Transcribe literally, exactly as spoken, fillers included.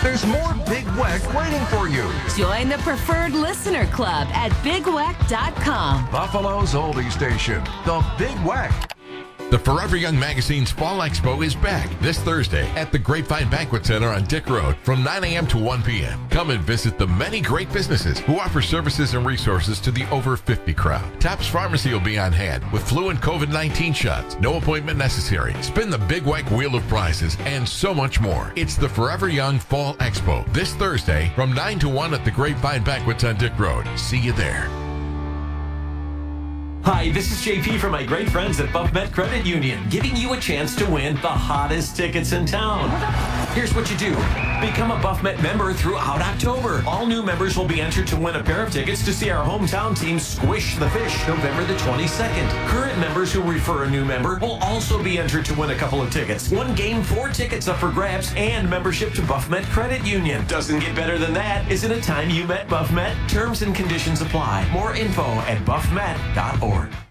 there's more Big Weck waiting for you. Join the Preferred Listener Club at big weck dot com. Buffalo's oldie station, the Big Weck. The Forever Young Magazine's Fall Expo is back this Thursday at the Grapevine Banquet Center on Dick Road from nine a.m. to one p.m. Come and visit the many great businesses who offer services and resources to the over fifty crowd. Tops Pharmacy will be on hand with flu and COVID nineteen shots. No appointment necessary. Spin the Big Weck Wheel of Prizes and so much more. It's the Forever Young Fall Expo this Thursday from nine to one at the Grapevine Banquets on Dick Road. See you there. Hi, this is J P from my great friends at BuffMet Credit Union, giving you a chance to win the hottest tickets in town. Here's what you do. Become a BuffMet member throughout October. All new members will be entered to win a pair of tickets to see our hometown team squish the Fish November the twenty-second. Current members who refer a new member will also be entered to win a couple of tickets. One game, four tickets up for grabs, and membership to BuffMet Credit Union. Doesn't get better than that. Isn't it time you met BuffMet? Terms and conditions apply. More info at buff met dot org.